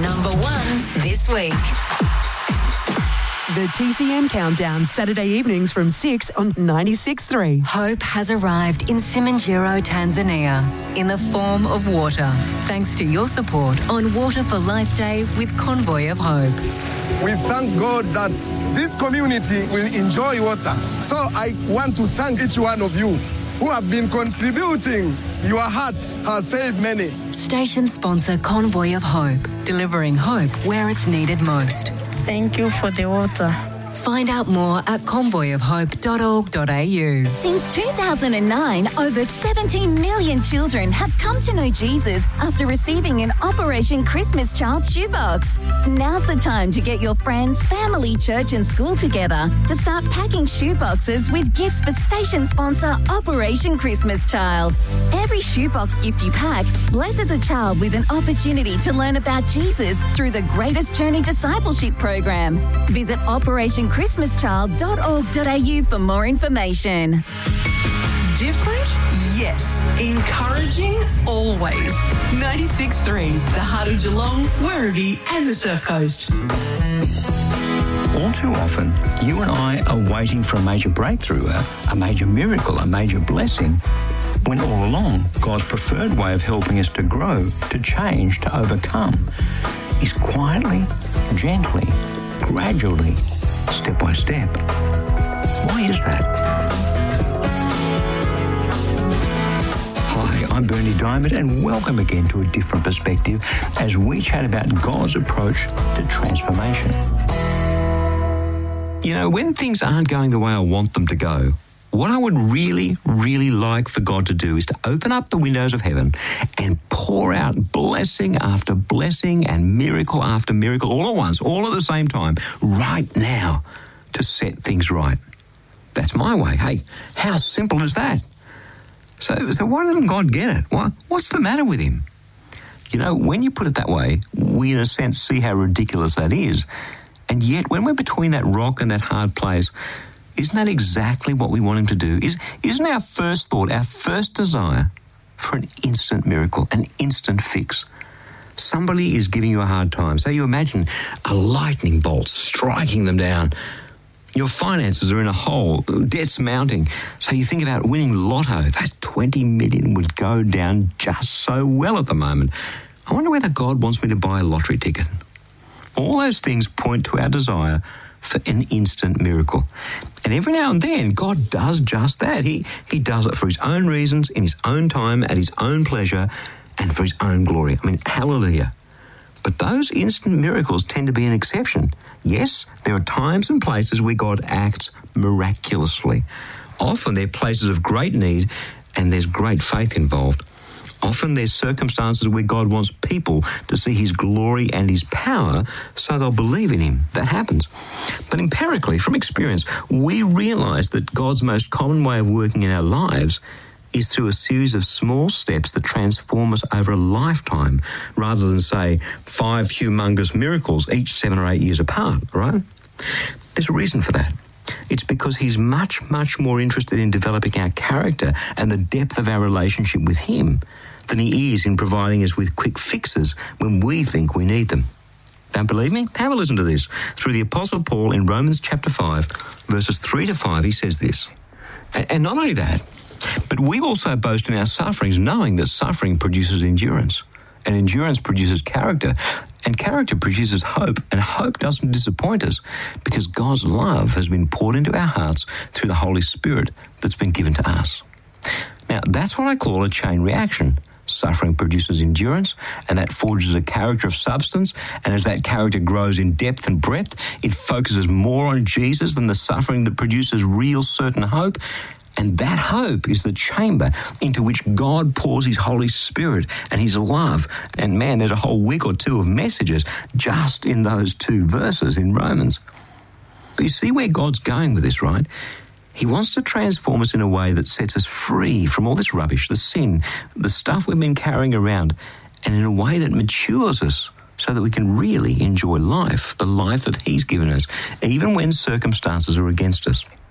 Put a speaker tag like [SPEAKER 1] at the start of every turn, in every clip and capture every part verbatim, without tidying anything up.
[SPEAKER 1] number one this week.
[SPEAKER 2] The T C M Countdown, Saturday evenings from six on ninety-six point three.
[SPEAKER 3] Hope has arrived in Simanjiro, Tanzania, in the form of water, thanks to your support on Water for Life Day with Convoy of Hope.
[SPEAKER 4] We thank God that this community will enjoy water. So I want to thank each one of you who have been contributing. Your heart has saved many.
[SPEAKER 3] Station sponsor Convoy of Hope, delivering hope where it's needed most.
[SPEAKER 5] Thank you for the water.
[SPEAKER 3] Find out more at convoy of hope dot org dot a u.
[SPEAKER 6] Since two thousand nine, over seventeen million children have come to know Jesus after receiving an Operation Christmas Child shoebox. Now's the time to get your friends, family, church and school together to start packing shoeboxes with gifts for station sponsor Operation Christmas Child. Every shoebox gift you pack blesses a child with an opportunity to learn about Jesus through the Greatest Journey Discipleship Program. Visit operation christmas child dot org dot a u for more information.
[SPEAKER 2] Different? Yes. Encouraging? Always. ninety-six point three, the heart of Geelong, Werribee and the Surf Coast.
[SPEAKER 7] All too often, you and I are waiting for a major breakthrough, a, a major miracle, a major blessing, when all along, God's preferred way of helping us to grow, to change, to overcome, is quietly, gently, gradually, step by step. Why is that? Hi, I'm Bernie Diamond and welcome again to A Different Perspective as we chat about God's approach to transformation. You know, when things aren't going the way I want them to go, what I would really, really like for God to do is to open up the windows of heaven and pour out blessing after blessing and miracle after miracle all at once, all at the same time, right now, to set things right. That's my way. Hey, how simple is that? So, so why doesn't God get it? Why, what's the matter with him? You know, when you put it that way, we in a sense see how ridiculous that is. And yet, when we're between that rock and that hard place, isn't that exactly what we want him to do? Is, isn't our first thought, our first desire for an instant miracle, an instant fix? Somebody is giving you a hard time. So you imagine a lightning bolt striking them down. Your finances are in a hole, debt's mounting. So you think about winning lotto. That twenty million would go down just so well at the moment. I wonder whether God wants me to buy a lottery ticket. All those things point to our desire for an instant miracle. And every now and then, God does just that. He, he does it for his own reasons, in his own time, at his own pleasure, and for his own glory. I mean, hallelujah. But those instant miracles tend to be an exception. Yes, there are times and places where God acts miraculously. Often they're places of great need and there's great faith involved. Often there's circumstances where God wants people to see his glory and his power so they'll believe in him. That happens. But empirically, from experience, we realise that God's most common way of working in our lives is through a series of small steps that transform us over a lifetime rather than, say, five humongous miracles each seven or eight years apart, right? There's a reason for that. It's because he's much, much more interested in developing our character and the depth of our relationship with him than he is in providing us with quick fixes when we think we need them. Don't believe me? Have a listen to this. Through the Apostle Paul in Romans chapter five, verses three to five, he says this. And not only that, but we also boast in our sufferings, knowing that suffering produces endurance, and endurance produces character, and character produces hope, and hope doesn't disappoint us because God's love has been poured into our hearts through the Holy Spirit that's been given to us. Now, that's what I call a chain reaction. Suffering produces endurance, and that forges a character of substance, and as that character grows in depth and breadth, it focuses more on Jesus than the suffering that produces real certain hope. And that hope is the chamber into which God pours his Holy Spirit and his love. And man, there's a whole week or two of messages just in those two verses in Romans. But you see where God's going with this, right? He wants to transform us in a way that sets us free from all this rubbish, the sin, the stuff we've been carrying around, and in a way that matures us so that we can really enjoy life, the life that he's given us, even when circumstances are against us.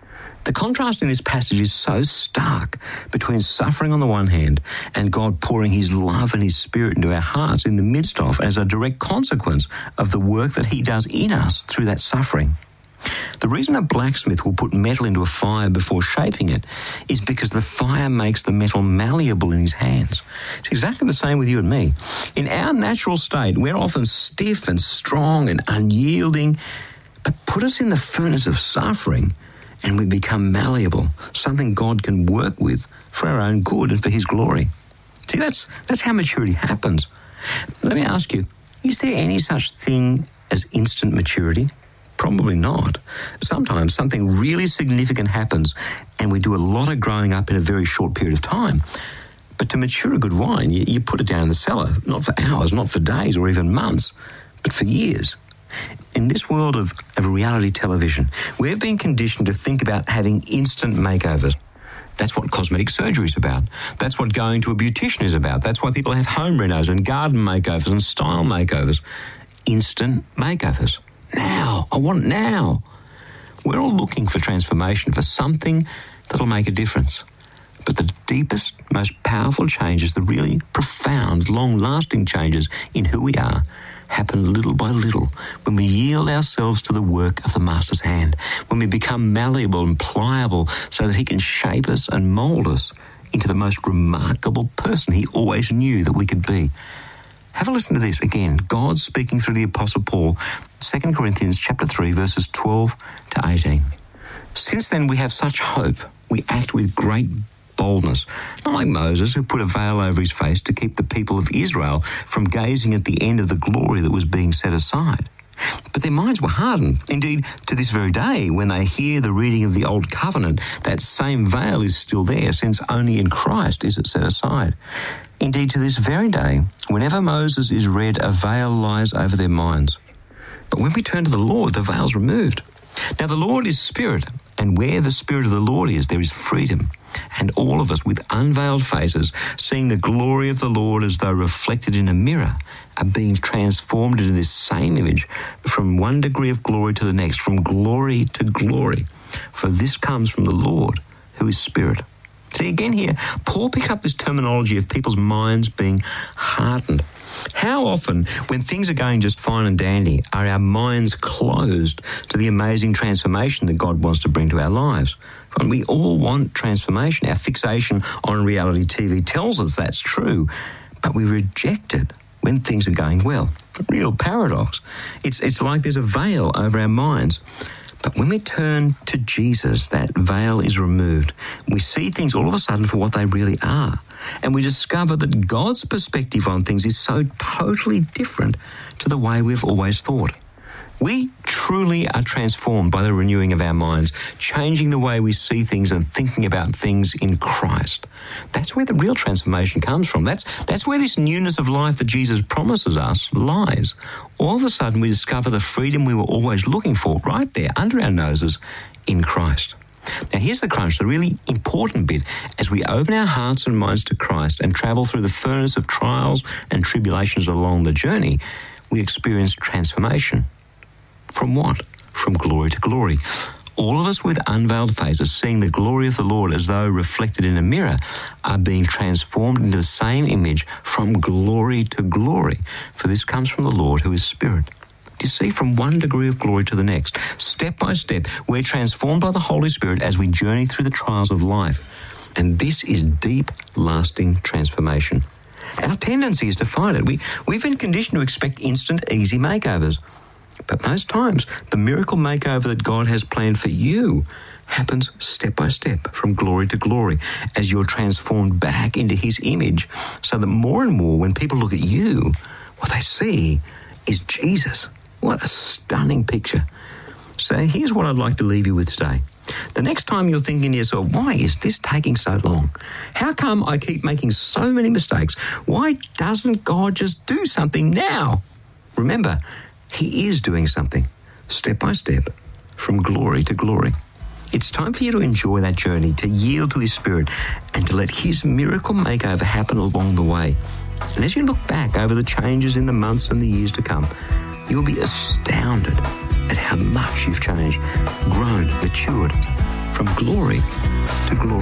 [SPEAKER 7] The contrast in this passage is so stark between suffering on the one hand and God pouring his love and his Spirit into our hearts in the midst of, as a direct consequence of the work that he does in us through that suffering. The reason a blacksmith will put metal into a fire before shaping it is because the fire makes the metal malleable in his hands. It's exactly the same with you and me. In our natural state, we're often stiff and strong and unyielding, but put us in the furnace of suffering and we become malleable, something God can work with for our own good and for his glory. See, that's, that's how maturity happens. Let me ask you, is there any such thing as instant maturity? Probably not. Sometimes something really significant happens and we do a lot of growing up in a very short period of time. But to mature a good wine, you, you put it down in the cellar, not for hours, not for days or even months, but for years. In this world of, of reality television, we've been conditioned to think about having instant makeovers. That's what cosmetic surgery is about. That's what going to a beautician is about. That's why people have home renos and garden makeovers and style makeovers. Instant makeovers. Now. I want it now. We're all looking for transformation, for something that'll make a difference. But the deepest, most powerful changes, the really profound, long-lasting changes in who we are, happen little by little when we yield ourselves to the work of the Master's hand, when we become malleable and pliable so that he can shape us and mould us into the most remarkable person he always knew that we could be. Have a listen to this again. God speaking through the Apostle Paul, Second Corinthians chapter three, verses twelve to eighteen. Since then we have such hope, we act with great boldness, not like Moses, who put a veil over his face to keep the people of Israel from gazing at the end of the glory that was being set aside. But their minds were hardened. Indeed, to this very day, when they hear the reading of the Old Covenant, that same veil is still there, since only in Christ is it set aside. Indeed, to this very day, whenever Moses is read, a veil lies over their minds. But when we turn to the Lord, the veil's removed. Now, the Lord is Spirit, and where the Spirit of the Lord is, there is freedom. And all of us, with unveiled faces, seeing the glory of the Lord as though reflected in a mirror, are being transformed into this same image from one degree of glory to the next, from glory to glory. For this comes from the Lord, who is Spirit. See, again here, Paul picked up this terminology of people's minds being hardened. How often, when things are going just fine and dandy, are our minds closed to the amazing transformation that God wants to bring to our lives? And we all want transformation. Our fixation on reality T V tells us that's true, but we reject it when things are going well. A real paradox. It's, it's like there's a veil over our minds. But when we turn to Jesus, that veil is removed. We see things all of a sudden for what they really are. And we discover that God's perspective on things is so totally different to the way we've always thought. We truly are transformed by the renewing of our minds, changing the way we see things and thinking about things in Christ. That's where the real transformation comes from. That's, that's where this newness of life that Jesus promises us lies. All of a sudden we discover the freedom we were always looking for right there under our noses in Christ. Now here's the crunch, the really important bit. As we open our hearts and minds to Christ and travel through the furnace of trials and tribulations along the journey, we experience transformation. From what? From glory to glory. All of us with unveiled faces, seeing the glory of the Lord as though reflected in a mirror, are being transformed into the same image from glory to glory. For this comes from the Lord, who is Spirit. You see, from one degree of glory to the next, step by step, we're transformed by the Holy Spirit as we journey through the trials of life. And this is deep, lasting transformation. Our tendency is to fight it. We, we've been conditioned to expect instant, easy makeovers. But most times, the miracle makeover that God has planned for you happens step by step, from glory to glory, as you're transformed back into his image, so that more and more, when people look at you, what they see is Jesus. What a stunning picture. So here's what I'd like to leave you with today. The next time you're thinking to yourself, why is this taking so long? How come I keep making so many mistakes? Why doesn't God just do something now? Remember, he is doing something, step by step, from glory to glory. It's time for you to enjoy that journey, to yield to his Spirit, and to let his miracle makeover happen along the way. And as you look back over the changes in the months and the years to come, you'll be astounded at how much you've changed, grown, matured, from glory to glory.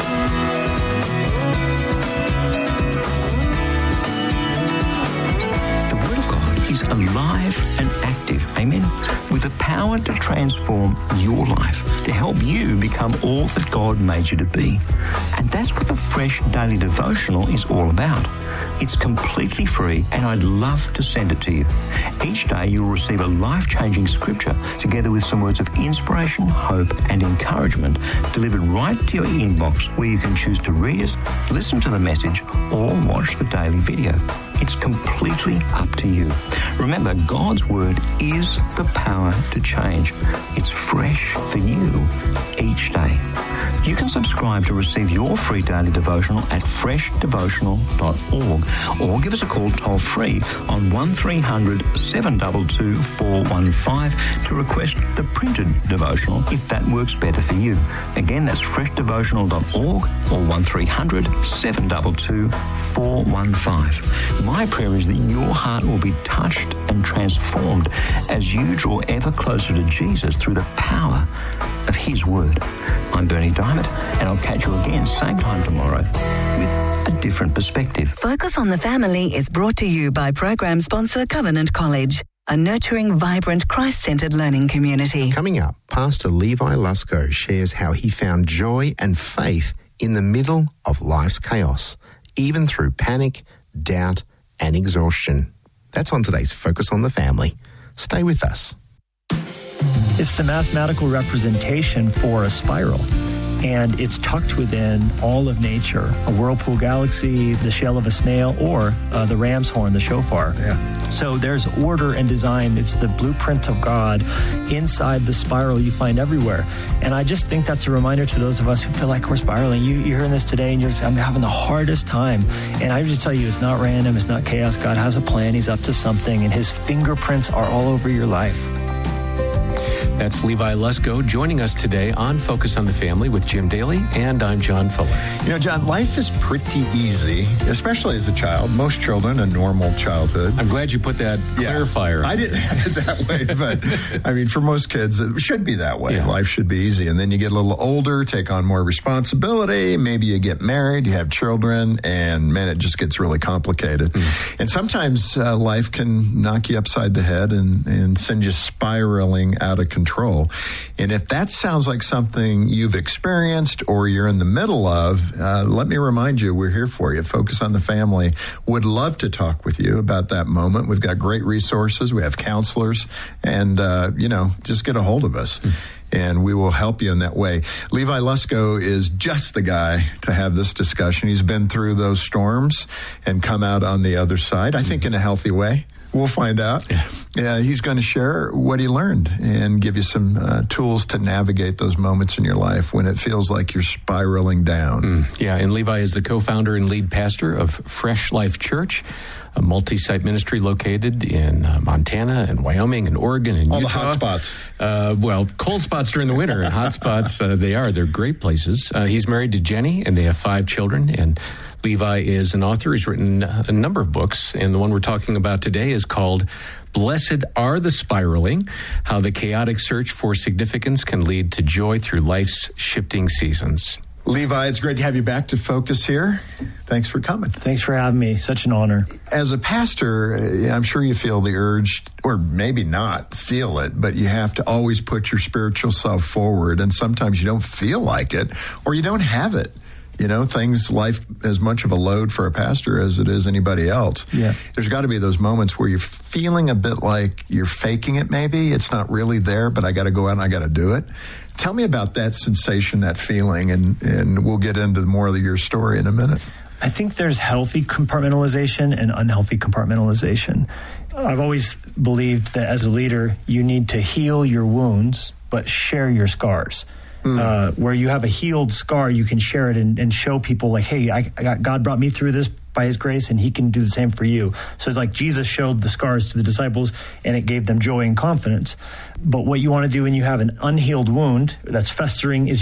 [SPEAKER 7] Is alive and active, amen, with the power to transform your life, to help you become all that God made you to be. And that's what the Fresh Daily Devotional is all about. It's completely free, and I'd love to send it to you. Each day you'll receive a life-changing scripture together with some words of inspiration, hope, and encouragement delivered right to your inbox, where you can choose to read it, listen to the message, or watch the daily video. It's completely up to you. Remember, God's Word is the power to change. It's fresh for you each day. You can subscribe to receive your free daily devotional at fresh devotional dot org, or give us a call toll free on one three hundred seven two two four one five to request the printed devotional if that works better for you. Again, that's fresh devotional dot org or one three hundred seven two two four one five. My prayer is that your heart will be touched and transformed as you draw ever closer to Jesus through the power of His Word. I'm Bernie Diamond, and I'll catch you again same time tomorrow with a different perspective.
[SPEAKER 1] Focus on the Family is brought to you by program sponsor Covenant College, a nurturing, vibrant, Christ-centered learning community.
[SPEAKER 8] Coming up, Pastor Levi Lusko shares how he found joy and faith in the middle of life's chaos, even through panic, doubt, and exhaustion. That's on today's Focus on the Family. Stay with us.
[SPEAKER 9] It's the mathematical representation for a spiral, and it's tucked within all of nature, a whirlpool galaxy, the shell of a snail, or uh, the ram's horn, the shofar. Yeah. So there's order and design. It's the blueprint of God inside the spiral you find everywhere. And I just think that's a reminder to those of us who feel like we're spiraling. You, you're hearing this today, and you're just, I'm having the hardest time. And I just tell you, it's not random. It's not chaos. God has a plan. He's up to something, and His fingerprints are all over your life.
[SPEAKER 10] That's Levi Lusko joining us today on Focus on the Family with Jim Daly, and I'm John Fuller.
[SPEAKER 11] You know, John, life is pretty easy, especially as a child. Most children, a normal childhood.
[SPEAKER 10] I'm glad you put that
[SPEAKER 11] yeah,
[SPEAKER 10] clarifier.
[SPEAKER 11] I didn't have it that way, but I mean, for most kids, it should be that way.
[SPEAKER 10] Yeah.
[SPEAKER 11] Life should be easy. And then you get a little older, take on more responsibility. Maybe you get married, you have children, and man, it just gets really complicated. Mm. And sometimes uh, life can knock you upside the head and, and send you spiraling out of control. Control. And if that sounds like something you've experienced or you're in the middle of, uh, let me remind you, we're here for you. Focus on the Family would love to talk with you about that moment. We've got great resources. We have counselors, and, uh, you know, just get a hold of us. Mm. And we will help you in that way. Levi Lusko is just the guy to have this discussion. He's been through those storms and come out on the other side, I think in a healthy way. We'll find out. Yeah. Yeah, he's going to share what he learned and give you some uh, tools to navigate those moments in your life when it feels like you're spiraling down.
[SPEAKER 10] Mm, yeah, and Levi is the co-founder and lead pastor of Fresh Life Church, a multi-site ministry located in uh, Montana and Wyoming and Oregon and
[SPEAKER 11] All
[SPEAKER 10] Utah.
[SPEAKER 11] All the hot spots.
[SPEAKER 10] Uh, well, cold spots during the winter and hot spots, uh, they are. They're great places. Uh, he's married to Jenny, and they have five children, and Levi is an author. He's written a number of books, and the one we're talking about today is called Blessed Are the Spiraling, How the Chaotic Search for Significance Can Lead to Joy Through Life's Shifting Seasons.
[SPEAKER 11] Levi, it's great to have you back to Focus here. Thanks for coming.
[SPEAKER 9] Thanks for having me. Such an honor.
[SPEAKER 11] As a pastor, I'm sure you feel the urge, or maybe not feel it, but you have to always put your spiritual self forward, and sometimes you don't feel like it, or you don't have it. You know, things, life as much of a load for a pastor as it is anybody else.
[SPEAKER 9] Yeah.
[SPEAKER 11] There's got to be those moments where you're feeling a bit like you're faking it maybe. It's not really there, but I got to go out and I got to do it. Tell me about that sensation, that feeling, and, and we'll get into more of your story in a minute.
[SPEAKER 9] I think there's healthy compartmentalization and unhealthy compartmentalization. I've always believed that as a leader, you need to heal your wounds, but share your scars. Mm. Uh, where you have a healed scar, you can share it and, and show people like, hey, I, I got, God brought me through this by His grace, and He can do the same for you. So like Jesus showed the scars to the disciples, and it gave them joy and confidence. But what you want to do when you have an unhealed wound that's festering is you want to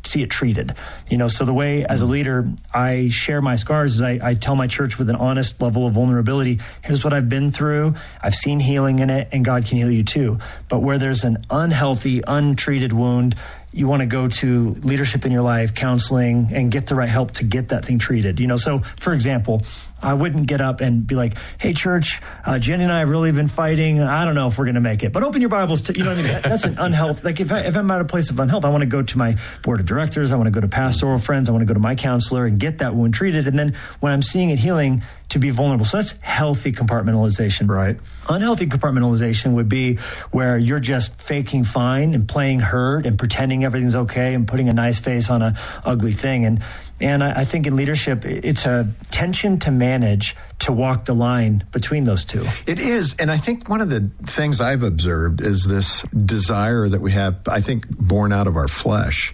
[SPEAKER 9] see it treated. You know, so the way as a leader I share my scars is I, I tell my church with an honest level of vulnerability, here's what I've been through. I've seen healing in it, and God can heal you too. But where there's an unhealthy, untreated wound, you want to go to leadership in your life, counseling, and get the right help to get that thing treated. You know, so for example, I wouldn't get up and be like, hey, church, uh, Jenny and I have really been fighting. I don't know if we're going to make it, but open your Bibles to, you know what I mean? That, that's an unhealth. Like if, I, if I'm at a place of unhealth, I want to go to my board of directors. I want to go to pastoral friends. I want to go to my counselor and get that wound treated. And then when I'm seeing it healing, to be vulnerable. So that's healthy compartmentalization.
[SPEAKER 11] Right.
[SPEAKER 9] Unhealthy compartmentalization would be where you're just faking fine and playing hurt and pretending everything's okay and putting a nice face on a ugly thing. And and I, I think in leadership, it's a tension to manage to walk the line between those two.
[SPEAKER 11] It is. And I think one of the things I've observed is this desire that we have, I think, born out of our flesh,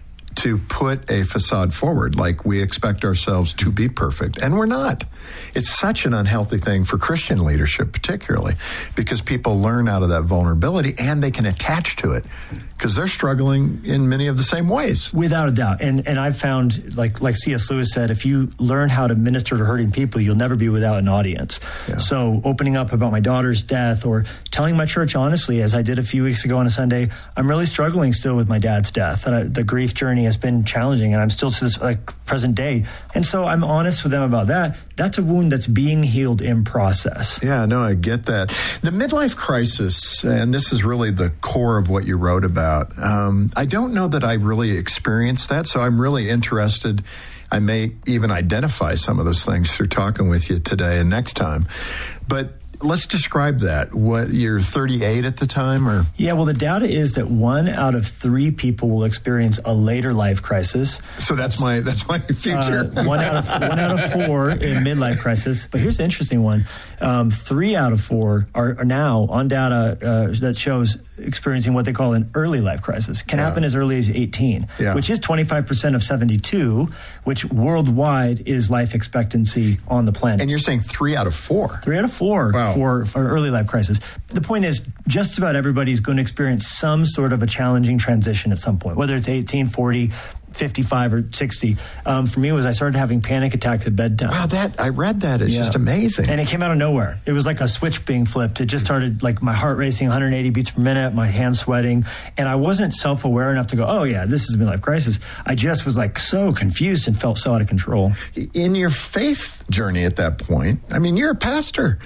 [SPEAKER 11] to put a facade forward, like we expect ourselves to be perfect, and we're not. It's such an unhealthy thing for Christian leadership, particularly, because people learn out of that vulnerability and they can attach to it because they're struggling in many of the same ways.
[SPEAKER 9] Without a doubt. And and I've found, like like C S Lewis said, if you learn how to minister to hurting people, you'll never be without an audience. Yeah. So opening up about my daughter's death, or telling my church honestly, as I did a few weeks ago on a Sunday, I'm really struggling still with my dad's death. And I, the grief journey has been challenging, and I'm still to this like present day. And so I'm honest with them about that. That's a wound that's being healed in process.
[SPEAKER 11] Yeah, no, I get that. The midlife crisis, and this is really the core of what you wrote about. Um, I don't know that I really experienced that, so I'm really interested. I may even identify some of those things through talking with you today and next time. But let's describe that. What, you're thirty-eight at the time, or?
[SPEAKER 9] Yeah, well, the data is that one out of three people will experience a later life crisis.
[SPEAKER 11] So that's my that's my future.
[SPEAKER 9] Uh, one out of one out of four in midlife crisis. But here's the interesting one: um, three out of four are, are now on data uh, that shows experiencing what they call an early life crisis. Can yeah. happen as early as eighteen, yeah. which is twenty-five percent of seventy-two, which worldwide is life expectancy on the planet.
[SPEAKER 11] And you're saying three out of four?
[SPEAKER 9] Three out of four. Wow. For, for early life crisis. The point is, just about everybody's going to experience some sort of a challenging transition at some point, whether it's eighteen, forty, fifty-five, or sixty. Um, for me, was I started having panic attacks at bedtime.
[SPEAKER 11] Wow, that I read that. It's yeah. just amazing.
[SPEAKER 9] And it came out of nowhere. It was like a switch being flipped. It just started like my heart racing, one hundred eighty beats per minute, my hands sweating. And I wasn't self-aware enough to go, oh yeah, this is a midlife crisis. I just was like so confused and felt so out of control.
[SPEAKER 11] In your faith journey at that point, I mean, you're a pastor.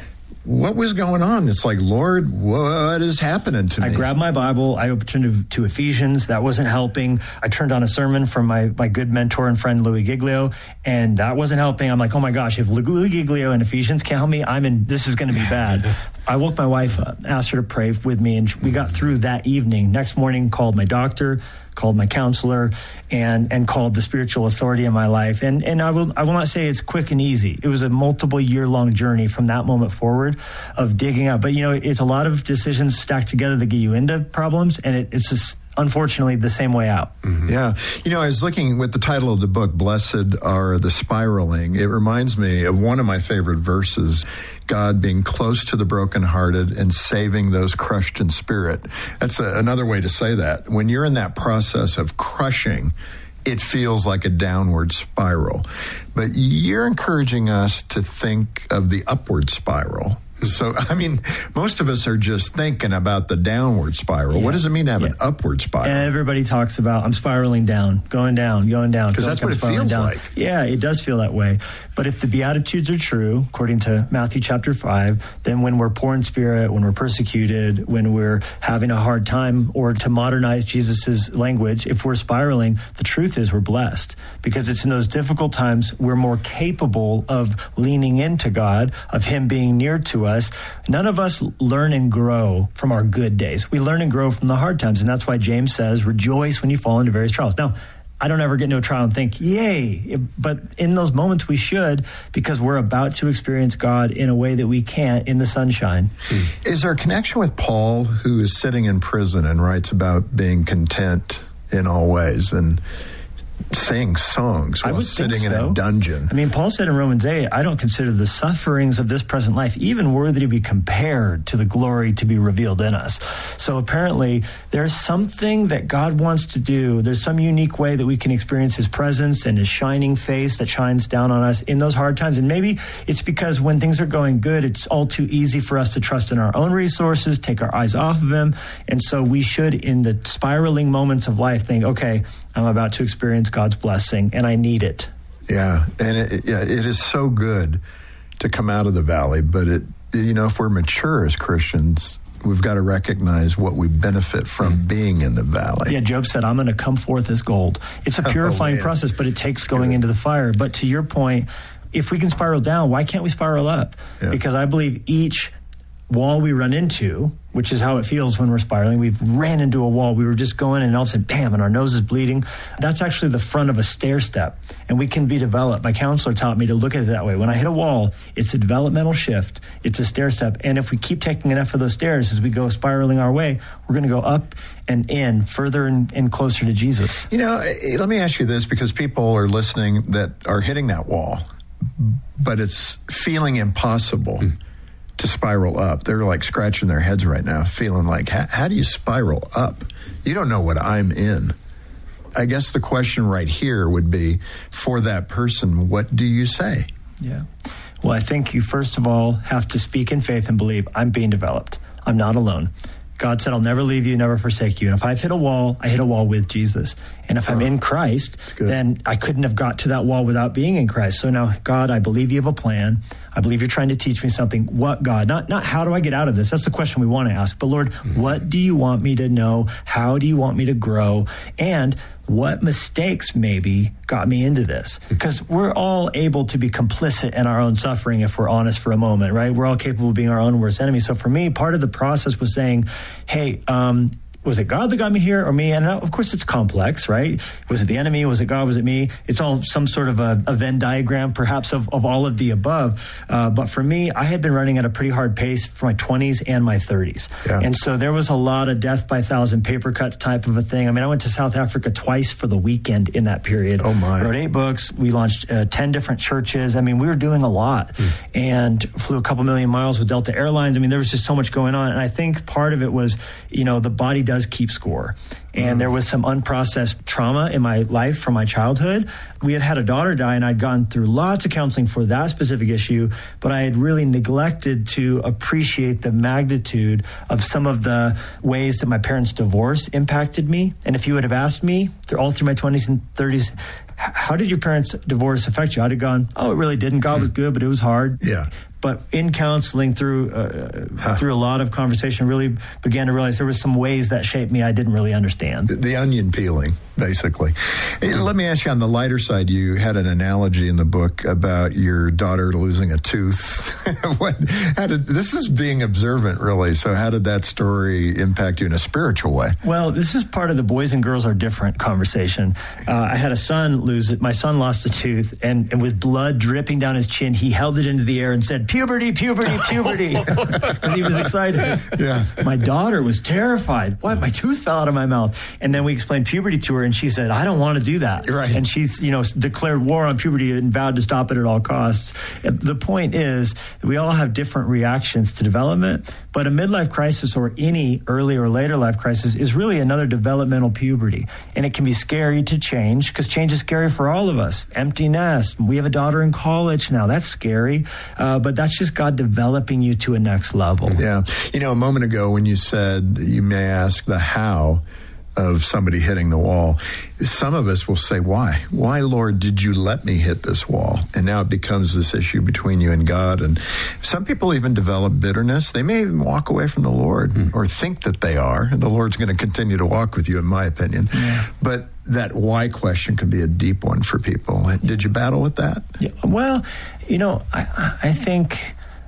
[SPEAKER 11] What was going on? It's like, Lord, what is happening to me?
[SPEAKER 9] I grabbed my Bible. I opened to, to Ephesians. That wasn't helping. I turned on a sermon from my, my good mentor and friend, Louis Giglio, and that wasn't helping. I'm like, oh my gosh, if Louis Giglio and Ephesians can't help me, I'm in, this is going to be bad. I woke my wife up, asked her to pray with me, and we got through that evening. Next morning, called my doctor, called my counselor, and and called the spiritual authority in my life. And and I will I will not say it's quick and easy. It was a multiple year long journey from that moment forward of digging out. But you know, it's a lot of decisions stacked together that get you into problems, and it, it's just unfortunately the same way out.
[SPEAKER 11] Mm-hmm. Yeah. You know, I was looking with the title of the book, Blessed Are the Spiraling. It reminds me of one of my favorite verses, God being close to the brokenhearted and saving those crushed in spirit. That's a, another way to say that. When you're in that process of crushing, it feels like a downward spiral. But you're encouraging us to think of the upward spiral. So, I mean, most of us are just thinking about the downward spiral. Yeah. What does it mean to have yeah. an upward spiral?
[SPEAKER 9] Everybody talks about, I'm spiraling down, going down, going down.
[SPEAKER 11] Because that's what it feels
[SPEAKER 9] down.
[SPEAKER 11] like.
[SPEAKER 9] Yeah, it does feel that way. But if the Beatitudes are true, according to Matthew chapter five, then when we're poor in spirit, when we're persecuted, when we're having a hard time, or to modernize Jesus's language, if we're spiraling, the truth is we're blessed. Because it's in those difficult times we're more capable of leaning into God, of Him being near to us. None of us learn and grow from our good days. We learn and grow from the hard times. And that's why James says, rejoice when you fall into various trials. Now, I don't ever get into a trial and think, yay. But in those moments we should, because we're about to experience God in a way that we can't in the sunshine.
[SPEAKER 11] Is there a connection with Paul, who is sitting in prison and writes about being content in all ways? And sing songs
[SPEAKER 9] I
[SPEAKER 11] while
[SPEAKER 9] would
[SPEAKER 11] sitting
[SPEAKER 9] think
[SPEAKER 11] in
[SPEAKER 9] so.
[SPEAKER 11] a dungeon.
[SPEAKER 9] I mean, Paul said in Romans eight, I don't consider the sufferings of this present life even worthy to be compared to the glory to be revealed in us. So apparently there's something that God wants to do. There's some unique way that we can experience his presence and his shining face that shines down on us in those hard times. And maybe it's because when things are going good, it's all too easy for us to trust in our own resources, take our eyes off of him. And so we should, in the spiraling moments of life, think, okay, I'm about to experience God's blessing and I need it.
[SPEAKER 11] Yeah, and it, yeah, it is so good to come out of the valley, but it, you know, if we're mature as Christians, we've got to recognize what we benefit from mm. being in the valley.
[SPEAKER 9] Yeah, Job said, I'm going to come forth as gold. It's a purifying oh, process, but it takes going good. into the fire. But to your point, if we can spiral down, why can't we spiral up? Yeah. Because I believe each wall we run into, which is how it feels when we're spiraling. We've ran into a wall. We were just going and all of a sudden, bam, and our nose is bleeding. That's actually the front of a stair step, and we can be developed. My counselor taught me to look at it that way. When I hit a wall, it's a developmental shift. It's a stair step. And if we keep taking enough of those stairs as we go spiraling our way, we're going to go up and in, further and, and closer to Jesus.
[SPEAKER 11] You know, let me ask you this, because people are listening that are hitting that wall, but it's feeling impossible. Mm. to spiral up. They're like scratching their heads right now, feeling like, how do you spiral up? You don't know what I'm in. I guess the question right here would be, for that person, what do you say?
[SPEAKER 9] Yeah. Well, I think you first of all have to speak in faith and believe, I'm being developed. I'm not alone. God said, I'll never leave you, never forsake you. And if I've hit a wall, I hit a wall with Jesus. And if I'm in Christ, then I couldn't have got to that wall without being in Christ. So now, God, I believe you have a plan. I believe you're trying to teach me something. What, God? Not, not how do I get out of this? That's the question we want to ask. But Lord, mm-hmm. what do you want me to know? How do you want me to grow? And what mistakes maybe got me into this? Because we're all able to be complicit in our own suffering if we're honest for a moment, right? We're all capable of being our own worst enemy. So for me, part of the process was saying, hey, um, was it God that got me here or me? And of course, it's complex, right? Was it the enemy? Was it God? Was it me? It's all some sort of a, a Venn diagram, perhaps, of, of all of the above. Uh, but for me, I had been running at a pretty hard pace for my twenties and my thirties. Yeah. And so there was a lot of death by thousand paper cuts type of a thing. I mean, I went to South Africa twice for the weekend in that period.
[SPEAKER 11] Oh, my.
[SPEAKER 9] I wrote eight books. We launched uh, ten different churches. I mean, we were doing a lot mm. and flew a couple million miles with Delta Airlines. I mean, there was just so much going on. And I think part of it was, you know, the body does keep score. And mm. there was some unprocessed trauma in my life from my childhood. We had had a daughter die, and I'd gone through lots of counseling for that specific issue, but I had really neglected to appreciate the magnitude of some of the ways that my parents' divorce impacted me. And if you would have asked me through all through my twenties and thirties, how did your parents' divorce affect you? I'd have gone, oh, it really didn't. God mm. was good, but it was hard.
[SPEAKER 11] Yeah.
[SPEAKER 9] But in counseling, through uh, huh. through a lot of conversation, really began to realize there were some ways that shaped me I didn't really understand.
[SPEAKER 11] The, the onion peeling, basically. Hey, let me ask you, on the lighter side, you had an analogy in the book about your daughter losing a tooth. what, how did, this is being observant, really. So how did that story impact you in a spiritual way?
[SPEAKER 9] Well, this is part of the boys and girls are different conversation. Uh, I had a son lose it. My son lost a tooth, and, and with blood dripping down his chin, he held it into the air and said, puberty, puberty, puberty, because he was excited.
[SPEAKER 11] Yeah.
[SPEAKER 9] My daughter was terrified. What? My tooth fell out of my mouth. And then we explained puberty to her, and she said, I don't want to do that.
[SPEAKER 11] Right.
[SPEAKER 9] And she's, you know, declared war on puberty and vowed to stop it at all costs. The point is that we all have different reactions to development, but a midlife crisis or any early or later life crisis is really another developmental puberty. And it can be scary to change, because change is scary for all of us. Empty nest. We have a daughter in college now. That's scary. Uh, but that's just God developing you to a next level.
[SPEAKER 11] Yeah. You know, a moment ago when you said you may ask the how of somebody hitting the wall, some of us will say, why? Why, Lord, did you let me hit this wall? And now it becomes this issue between you and God. And some people even develop bitterness. They may even walk away from the Lord mm. or think that they are. And the Lord's going to continue to walk with you, in my opinion. Yeah. But that why question could be a deep one for people. Did you battle with that?
[SPEAKER 9] Yeah. Well, you know, I, I think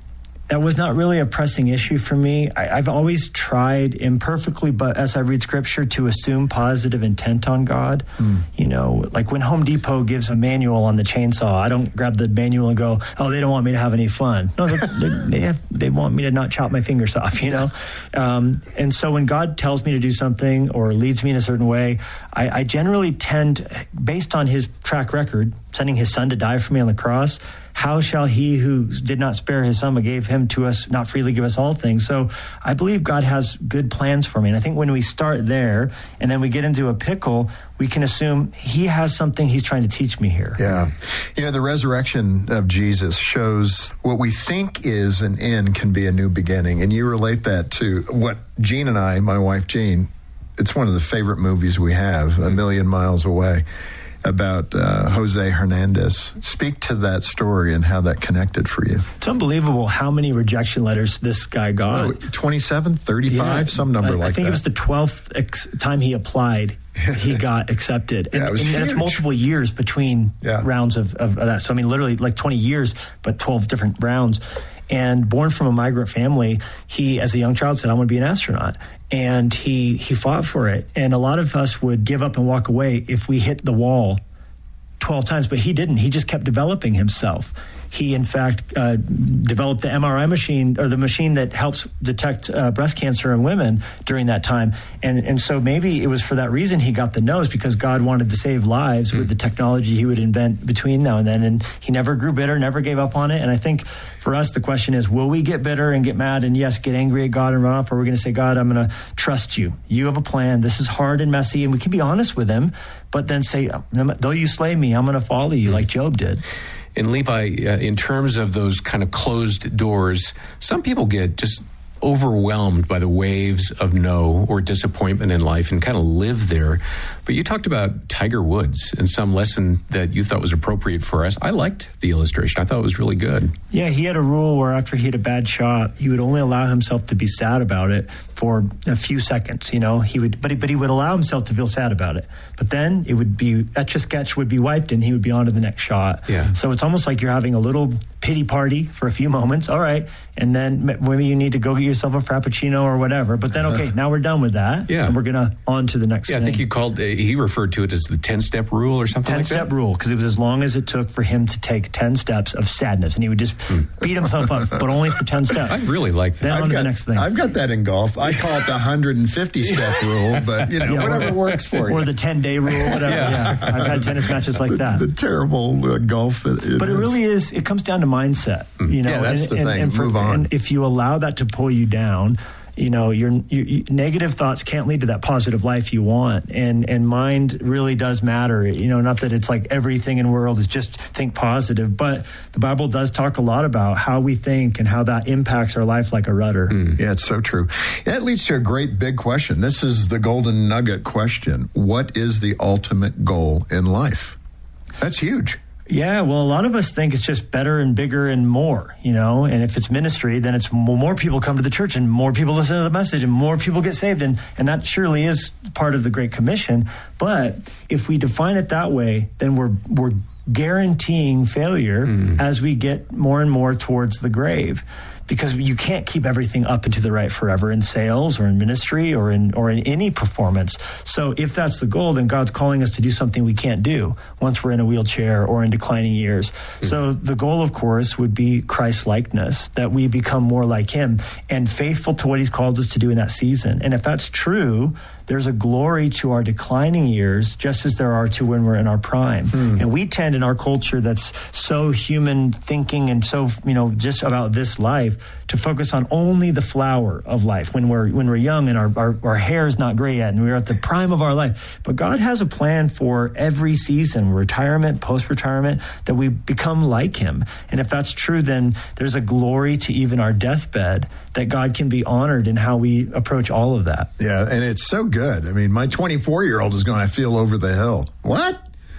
[SPEAKER 9] that was not really a pressing issue for me. I, I've always tried imperfectly, but as I read scripture, to assume positive intent on God. Mm. You know, like when Home Depot gives a manual on the chainsaw, I don't grab the manual and go, oh, they don't want me to have any fun. No, they, they, they, have, they want me to not chop my fingers off, you know? Um, and so when God tells me to do something or leads me in a certain way, I, I generally tend, based on his track record, sending his son to die for me on the cross, how shall he who did not spare his son but gave him to us not freely give us all things? So I believe God has good plans for me. And I think when we start there and then we get into a pickle, we can assume he has something he's trying to teach me here.
[SPEAKER 11] Yeah. You know, the resurrection of Jesus shows what we think is an end can be a new beginning. And you relate that to what Jean and I, my wife Jean, it's one of the favorite movies we have, A Million Miles Away, about uh, Jose Hernandez. Speak to that story and how that connected for you.
[SPEAKER 9] It's unbelievable how many rejection letters this guy got.
[SPEAKER 11] Oh, twenty-seven, thirty-five, yeah, some number
[SPEAKER 9] I,
[SPEAKER 11] like that.
[SPEAKER 9] I think
[SPEAKER 11] that.
[SPEAKER 9] it was the twelfth ex- time he applied, he got accepted. And,
[SPEAKER 11] yeah, it was
[SPEAKER 9] and it's multiple years between
[SPEAKER 11] yeah.
[SPEAKER 9] rounds of, of that. So, I mean, literally like twenty years, but twelve different rounds. And born from a migrant family, he, as a young child, said, I want to be an astronaut. And he, he fought for it. And a lot of us would give up and walk away if we hit the wall twelve times, but he didn't. He just kept developing himself. He, in fact, uh, developed the M R I machine, or the machine that helps detect uh, breast cancer in women during that time. And and so maybe it was for that reason he got the nose, because God wanted to save lives mm. with the technology he would invent between now and then. And he never grew bitter, never gave up on it. And I think for us, the question is, will we get bitter and get mad and, yes, get angry at God and run off? Or are we going to say, God, I'm going to trust you. You have a plan. This is hard and messy. And we can be honest with him, but then say, though you slay me, I'm going to follow you, like Job did.
[SPEAKER 10] And Levi, uh, in terms of those kind of closed doors, some people get just overwhelmed by the waves of no or disappointment in life and kind of live there. But you talked about Tiger Woods and some lesson that you thought was appropriate for us. I liked the illustration. I thought it was really good.
[SPEAKER 9] Yeah, he had a rule where after he had a bad shot, he would only allow himself to be sad about it for a few seconds. You know, he would, but he, but he would allow himself to feel sad about it. But then it would be, Etch-a-Sketch would be wiped and he would be on to the next shot.
[SPEAKER 10] Yeah.
[SPEAKER 9] So it's almost like you're having a little pity party for a few moments. All right. And then maybe you need to go get yourself a Frappuccino or whatever. But then, okay, now we're done with that.
[SPEAKER 10] Yeah.
[SPEAKER 9] And we're going to on to the next
[SPEAKER 10] yeah,
[SPEAKER 9] thing.
[SPEAKER 10] I think you called, uh, he referred to it as the ten-step rule or something like that?
[SPEAKER 9] ten-step rule, because it was as long as it took for him to take ten steps of sadness. And he would just hmm. beat himself up, but only for ten steps.
[SPEAKER 10] I really like that.
[SPEAKER 9] Then
[SPEAKER 11] I've
[SPEAKER 9] on to
[SPEAKER 11] got,
[SPEAKER 9] the next thing.
[SPEAKER 11] I've got that in golf. I call it the one hundred fifty-step rule, but, you know, yeah, whatever
[SPEAKER 9] or,
[SPEAKER 11] works for you.
[SPEAKER 9] Or the ten-day rule, whatever. yeah. yeah. I've had tennis matches like
[SPEAKER 11] the,
[SPEAKER 9] that.
[SPEAKER 11] The terrible uh, golf. It, it
[SPEAKER 9] but it
[SPEAKER 11] is.
[SPEAKER 9] really is, it comes down to mindset.
[SPEAKER 11] Mm.
[SPEAKER 9] You know,
[SPEAKER 11] yeah, that's
[SPEAKER 9] and,
[SPEAKER 11] the
[SPEAKER 9] and,
[SPEAKER 11] thing.
[SPEAKER 9] And for,
[SPEAKER 11] Move on.
[SPEAKER 9] And if you allow that to pull you down, you know, your, your, your negative thoughts can't lead to that positive life you want. And, and mind really does matter. You know, not that it's like everything in the world is just think positive, but the Bible does talk a lot about how we think and how that impacts our life like a rudder.
[SPEAKER 11] Mm. Yeah, it's so true. That leads to a great big question. This is the golden nugget question. What is the ultimate goal in life? That's huge.
[SPEAKER 9] Yeah, well, a lot of us think it's just better and bigger and more, you know, and if it's ministry, then it's more people come to the church and more people listen to the message and more people get saved. And, and that surely is part of the Great Commission. But if we define it that way, then we're, we're guaranteeing failure mm. as we get more and more towards the grave. Because you can't keep everything up and to the right forever in sales or in ministry or in or in any performance. So if that's the goal, then God's calling us to do something we can't do once we're in a wheelchair or in declining years. Mm-hmm. So the goal, of course, would be Christ-likeness, that we become more like him and faithful to what he's called us to do in that season. And if that's true, there's a glory to our declining years, just as there are to when we're in our prime. Mm. And we tend in our culture that's so human thinking and so, you know, just about this life to focus on only the flower of life when we're when we're young and our, our, our hair is not gray yet and we're at the prime of our life. But God has a plan for every season, retirement, post-retirement, that we become like him. And if that's true, then there's a glory to even our deathbed that God can be honored in how we approach all of that.
[SPEAKER 11] Yeah, and it's so good. I mean, my twenty-four-year-old is going, I feel over the hill. What?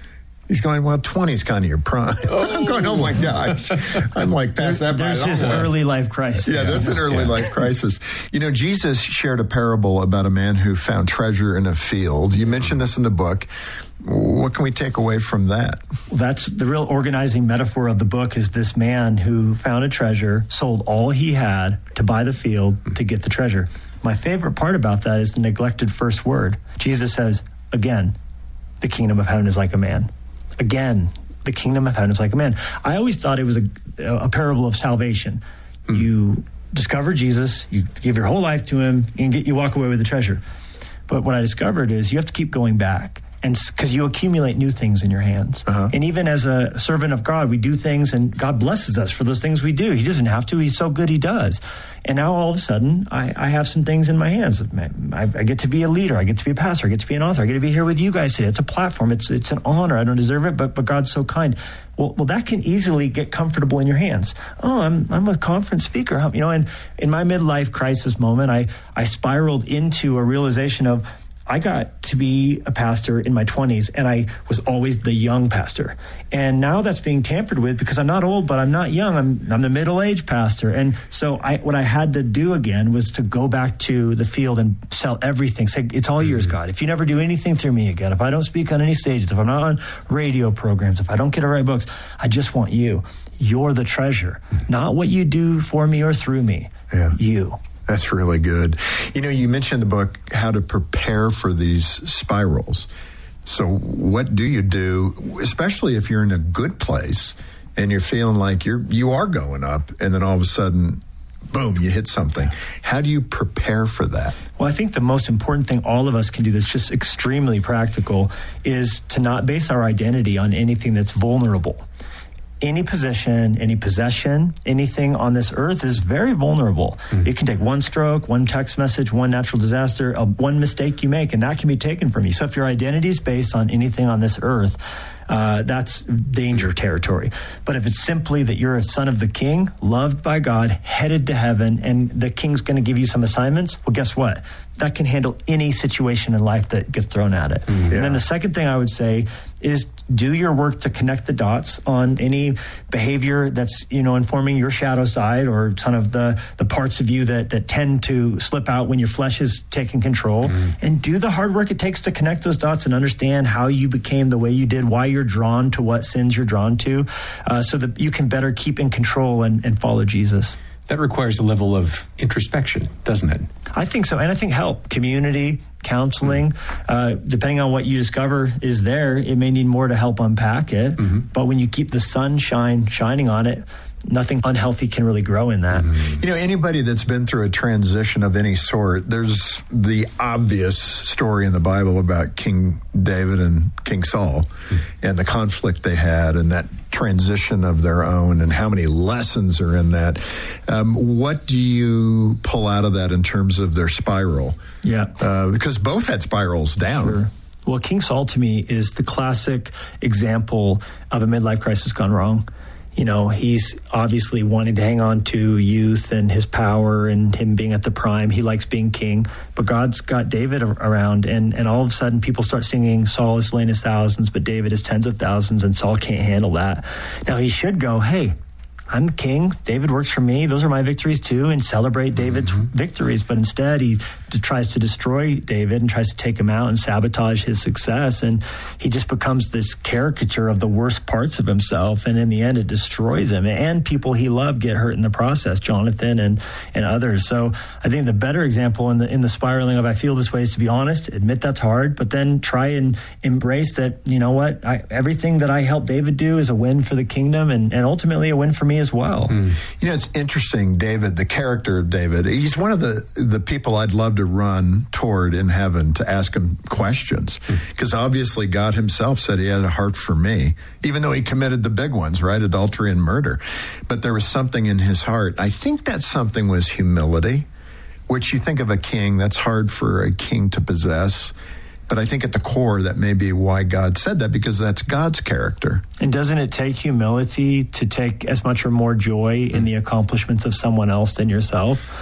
[SPEAKER 11] He's going, well, twenty is kind of your prime. Oh. I'm going, oh my gosh. I'm like, past that.
[SPEAKER 9] There's his early life crisis.
[SPEAKER 11] Yeah, that's an early yeah. life crisis. You know, Jesus shared a parable about a man who found treasure in a field. You mentioned this in the book. What can we take away from that?
[SPEAKER 9] That's the real organizing metaphor of the book, is this man who found a treasure, sold all he had to buy the field to get the treasure. My favorite part about that is the neglected first word. Jesus says, again, the kingdom of heaven is like a man. Again, the kingdom of heaven is like a man. I always thought it was a, a parable of salvation. Mm. You discover Jesus, you give your whole life to him, and get, you walk away with the treasure. But what I discovered is you have to keep going back. And because you accumulate new things in your hands. Uh-huh. And even as a servant of God, we do things and God blesses us for those things we do. He doesn't have to. He's so good he does. And now all of a sudden, I, I have some things in my hands. I, I get to be a leader. I get to be a pastor. I get to be an author. I get to be here with you guys today. It's a platform. It's it's an honor. I don't deserve it, but but God's so kind. Well, well, that can easily get comfortable in your hands. Oh, I'm I'm a conference speaker. You know, and in my midlife crisis moment, I I spiraled into a realization of, I got to be a pastor in my twenties, and I was always the young pastor. And now that's being tampered with because I'm not old, but I'm not young. I'm I'm the middle-aged pastor. And so I, what I had to do again was to go back to the field and sell everything. Say, it's all yours, God. If you never do anything through me again, if I don't speak on any stages, if I'm not on radio programs, if I don't get to write books, I just want you. You're the treasure, not what you do for me or through me.
[SPEAKER 11] Yeah.
[SPEAKER 9] You.
[SPEAKER 11] That's really good. You know, you mentioned in the book how to prepare for these spirals. So what do you do, especially if you're in a good place and you're feeling like you're you are going up, and then all of a sudden, boom, you hit something. How do you prepare for that?
[SPEAKER 9] Well, I think the most important thing all of us can do that's just extremely practical is to not base our identity on anything that's vulnerable. Any position, any possession, anything on this earth is very vulnerable. Mm. It can take one stroke, one text message, one natural disaster, uh, one mistake you make, and that can be taken from you. So if your identity is based on anything on this earth, uh, that's danger territory. But if it's simply that you're a son of the king, loved by God, headed to heaven, and the king's going to give you some assignments, well, guess what? That can handle any situation in life that gets thrown at it. Mm, yeah. And then the second thing I would say is do your work to connect the dots on any behavior that's, you know, informing your shadow side or some of the, the parts of you that, that tend to slip out when your flesh is taking control. Mm. And do the hard work it takes to connect those dots and understand how you became the way you did, why you're drawn to what sins you're drawn to, uh, so that you can better keep in control and, and follow Jesus.
[SPEAKER 10] That requires a level of introspection, doesn't it?
[SPEAKER 9] I think so. And I think help, community, counseling, mm-hmm. uh, depending on what you discover is there, it may need more to help unpack it. Mm-hmm. But when you keep the sunshine shining on it, nothing unhealthy can really grow in that.
[SPEAKER 11] Mm-hmm. You know, anybody that's been through a transition of any sort, there's the obvious story in the Bible about King David and King Saul mm-hmm. and the conflict they had and that transition of their own and how many lessons are in that. Um, what do you pull out of that in terms of their spiral?
[SPEAKER 9] Yeah.
[SPEAKER 11] Uh, because both had spirals down.
[SPEAKER 9] Sure. Well, King Saul to me is the classic example of a midlife crisis gone wrong. You know, he's obviously wanting to hang on to youth and his power and him being at the prime. He likes being king, but God's got David around, and, and all of a sudden people start singing, Saul has slain his thousands, but David is tens of thousands, and Saul can't handle that. Now he should go, hey, I'm king. David works for me. Those are my victories too, and celebrate David's mm-hmm. victories. But instead, he d- tries to destroy David and tries to take him out and sabotage his success. And he just becomes this caricature of the worst parts of himself. And in the end, it destroys him. And people he loved get hurt in the process, Jonathan and, and others. So I think the better example in the in the spiraling of I feel this way is to be honest, admit that's hard, but then try and embrace that, you know what, I, everything that I helped David do is a win for the kingdom and, and ultimately a win for me as well.
[SPEAKER 11] Mm. You know, it's interesting, David, the character of David, he's one of the, the people I'd love to run toward in heaven to ask him questions. Because mm. obviously God himself said he had a heart for me, even though he committed the big ones, right? Adultery and murder. But there was something in his heart. I think that something was humility, which you think of a king, that's hard for a king to possess. But I think at the core, that may be why God said that, because that's God's character.
[SPEAKER 9] And doesn't it take humility to take as much or more joy in the accomplishments of someone else than yourself?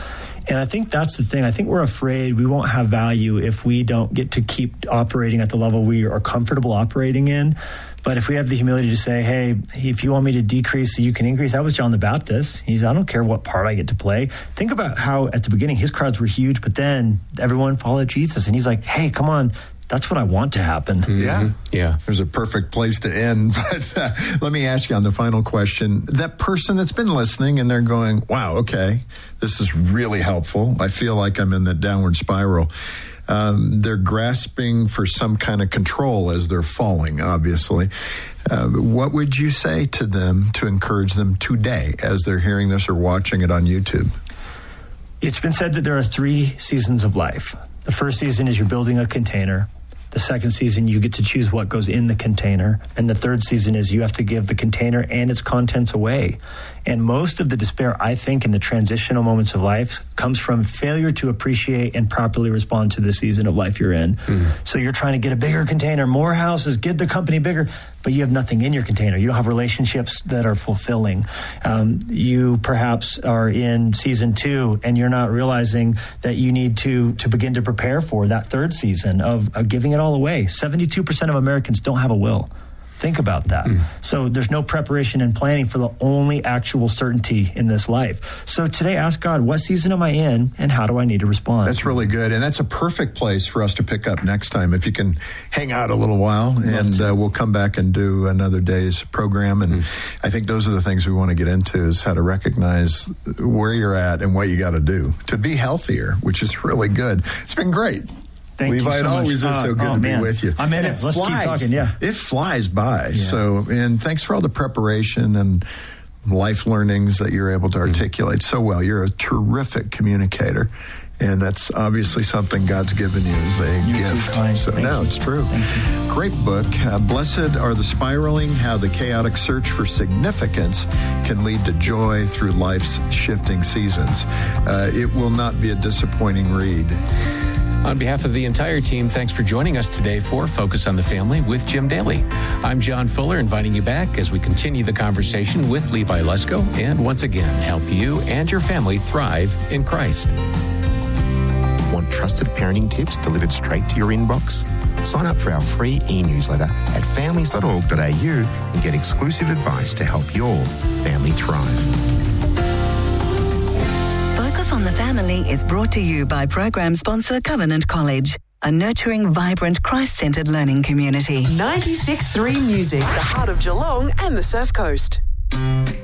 [SPEAKER 9] And I think that's the thing. I think we're afraid we won't have value if we don't get to keep operating at the level we are comfortable operating in. But if we have the humility to say, hey, if you want me to decrease so you can increase, that was John the Baptist. He's, I don't care what part I get to play. Think about how at the beginning his crowds were huge, but then everyone followed Jesus. And he's like, hey, come on. That's what I want to happen.
[SPEAKER 11] Mm-hmm. Yeah.
[SPEAKER 10] Yeah.
[SPEAKER 11] There's a perfect place to end. But uh, let me ask you on the final question. That person that's been listening and they're going, wow, okay, this is really helpful. I feel like I'm in the downward spiral. Um, they're grasping for some kind of control as they're falling, obviously. Uh, what would you say to them to encourage them today as they're hearing this or watching it on YouTube?
[SPEAKER 9] It's been said that there are three seasons of life. The first season is you're building a container. The second season, you get to choose what goes in the container. And the third season is you have to give the container and its contents away. And most of the despair, I think, in the transitional moments of life comes from failure to appreciate and properly respond to the season of life you're in. Mm. So you're trying to get a bigger container, more houses, get the company bigger, but you have nothing in your container. You don't have relationships that are fulfilling. Um, you perhaps are in season two and you're not realizing that you need to, to begin to prepare for that third season of, of giving it all away. seventy-two percent of Americans don't have a will. Think about that. Mm. So there's no preparation and planning for the only actual certainty in this life. So today, ask God, what season am I in and how do I need to respond?
[SPEAKER 11] That's really good. And that's a perfect place for us to pick up next time. If you can hang out a little while, Love and uh, we'll come back and do another day's program. And mm. I think those are the things we want to get into, is how to recognize where you're at and what you got to do to be healthier, which is really good. It's been great.
[SPEAKER 9] Thank
[SPEAKER 11] Levi,
[SPEAKER 9] you so
[SPEAKER 11] it always
[SPEAKER 9] much.
[SPEAKER 11] is so good
[SPEAKER 9] oh,
[SPEAKER 11] to
[SPEAKER 9] man.
[SPEAKER 11] be with you.
[SPEAKER 9] I'm in
[SPEAKER 11] it.
[SPEAKER 9] it. Let's
[SPEAKER 11] flies.
[SPEAKER 9] keep talking, yeah.
[SPEAKER 11] It flies by.
[SPEAKER 9] Yeah.
[SPEAKER 11] So, and thanks for all the preparation and life learnings that you're able to articulate mm-hmm. so well. You're a terrific communicator. And that's obviously something God's given you as a
[SPEAKER 9] you
[SPEAKER 11] gift. So
[SPEAKER 9] Thank
[SPEAKER 11] no,
[SPEAKER 9] you.
[SPEAKER 11] it's true. Great book. Uh, Blessed are the spiraling, how the chaotic search for significance can lead to joy through life's shifting seasons. Uh, it will not be a disappointing read.
[SPEAKER 10] On behalf of the entire team, thanks for joining us today for Focus on the Family with Jim Daly. I'm John Fuller, inviting you back as we continue the conversation with Levi Lusko and once again help you and your family thrive in Christ.
[SPEAKER 8] Want trusted parenting tips delivered straight to your inbox? Sign up for our free e-newsletter at families dot org dot a u and get exclusive advice to help your family thrive.
[SPEAKER 1] Focus on the Family is brought to you by program sponsor Covenant College, a nurturing, vibrant, Christ-centered learning community.
[SPEAKER 2] ninety-six point three Music, the heart of Geelong and the Surf Coast.